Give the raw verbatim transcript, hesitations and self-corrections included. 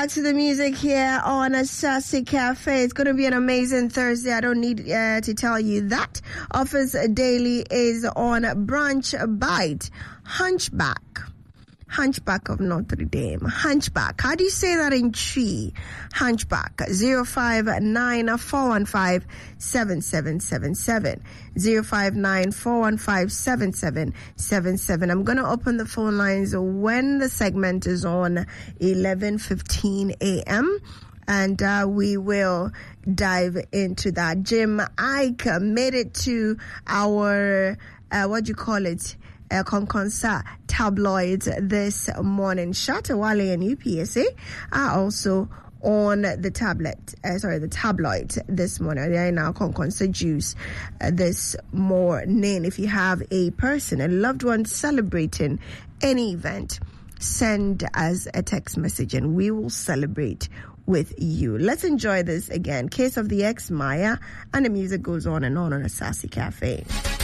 To the music here on a Sassy Cafe. It's going to be an amazing Thursday. I don't need uh, to tell you that. Office Daily is on Branch Bite. Hunchback. Hunchback of Notre Dame. Hunchback. How do you say that in Chi? Hunchback. zero five nine four one five seven seven seven seven. zero five nine four one five seven seven seven seven. I'm going to open the phone lines when the segment is on eleven fifteen a.m. And uh, we will dive into that. Jim Iyke made it to our, uh, what do you call it? Uh, Konkonsa tabloids this morning. Shatta Wale and U P S A are also on the tablet, uh, sorry, the tabloid this morning. They are in our Konkonsa juice uh, this morning. If you have a person, a loved one celebrating any event, send us a text message and we will celebrate with you. Let's enjoy this again. Case of the Ex Maya, and the music goes on and on on a Sassy Cafe.